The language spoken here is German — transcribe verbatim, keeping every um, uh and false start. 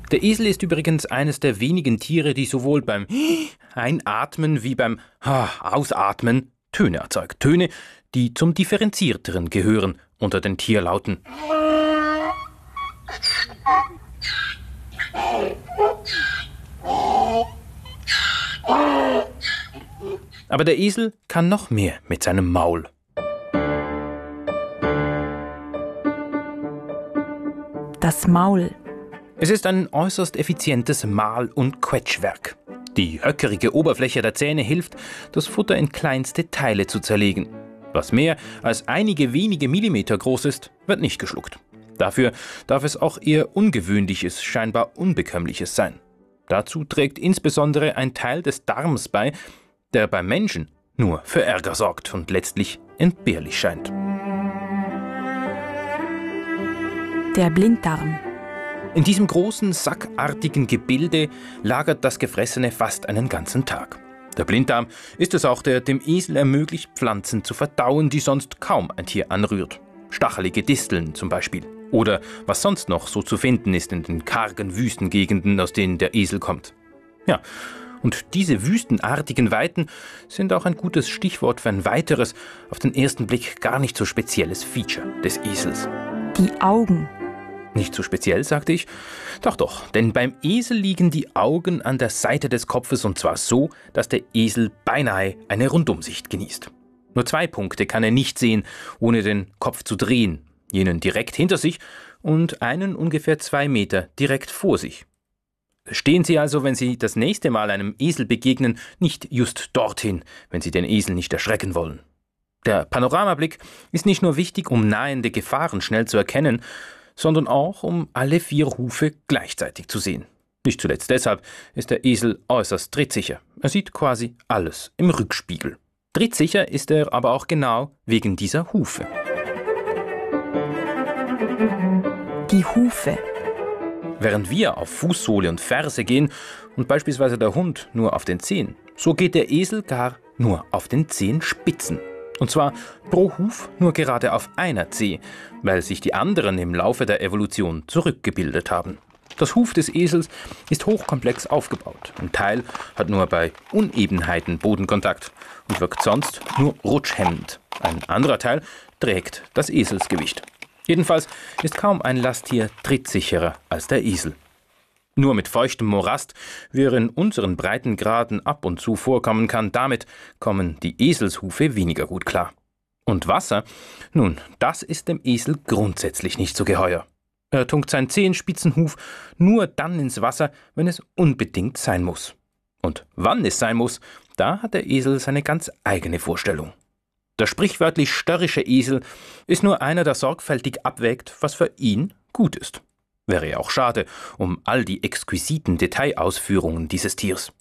Der Esel ist übrigens eines der wenigen Tiere, die sowohl beim Einatmen wie beim Ausatmen Töne erzeugt. Töne, die zum Differenzierteren gehören unter den Tierlauten. Aber der Esel kann noch mehr mit seinem Maul. Das Maul. Es ist ein äußerst effizientes Mahl- und Quetschwerk. Die höckerige Oberfläche der Zähne hilft, das Futter in kleinste Teile zu zerlegen. Was mehr als einige wenige Millimeter groß ist, wird nicht geschluckt. Dafür darf es auch eher Ungewöhnliches, scheinbar Unbekömmliches sein. Dazu trägt insbesondere ein Teil des Darms bei, der beim Menschen nur für Ärger sorgt und letztlich entbehrlich scheint. Der Blinddarm. In diesem großen, sackartigen Gebilde lagert das Gefressene fast einen ganzen Tag. Der Blinddarm ist es auch, der dem Esel ermöglicht, Pflanzen zu verdauen, die sonst kaum ein Tier anrührt. Stachelige Disteln zum Beispiel. Oder was sonst noch so zu finden ist in den kargen Wüstengegenden, aus denen der Esel kommt. Ja, und diese wüstenartigen Weiten sind auch ein gutes Stichwort für ein weiteres, auf den ersten Blick gar nicht so spezielles Feature des Esels. Die Augen. Nicht so speziell, sagte ich. Doch, doch, denn beim Esel liegen die Augen an der Seite des Kopfes und zwar so, dass der Esel beinahe eine Rundumsicht genießt. Nur zwei Punkte kann er nicht sehen, ohne den Kopf zu drehen. Jenen direkt hinter sich und einen ungefähr zwei Meter direkt vor sich. Stehen Sie also, wenn Sie das nächste Mal einem Esel begegnen, nicht just dorthin, wenn Sie den Esel nicht erschrecken wollen. Der Panoramablick ist nicht nur wichtig, um nahende Gefahren schnell zu erkennen, sondern auch, um alle vier Hufe gleichzeitig zu sehen. Nicht zuletzt deshalb ist der Esel äußerst trittsicher. Er sieht quasi alles im Rückspiegel. Trittsicher ist er aber auch genau wegen dieser Hufe. Die Hufe. Während wir auf Fußsohle und Ferse gehen und beispielsweise der Hund nur auf den Zehen, so geht der Esel gar nur auf den Zehenspitzen. Und zwar pro Huf nur gerade auf einer Zehe, weil sich die anderen im Laufe der Evolution zurückgebildet haben. Das Huf des Esels ist hochkomplex aufgebaut. Ein Teil hat nur bei Unebenheiten Bodenkontakt und wirkt sonst nur rutschhemmend. Ein anderer Teil trägt das Eselsgewicht. Jedenfalls ist kaum ein Lasttier trittsicherer als der Esel. Nur mit feuchtem Morast, wie er in unseren Breitengraden ab und zu vorkommen kann, damit kommen die Eselshufe weniger gut klar. Und Wasser? Nun, das ist dem Esel grundsätzlich nicht so geheuer. Er tunkt seinen Zehenspitzenhuf nur dann ins Wasser, wenn es unbedingt sein muss. Und wann es sein muss, da hat der Esel seine ganz eigene Vorstellung. Der sprichwörtlich störrische Esel ist nur einer, der sorgfältig abwägt, was für ihn gut ist. Wäre ja auch schade um all die exquisiten Detailausführungen dieses Tiers.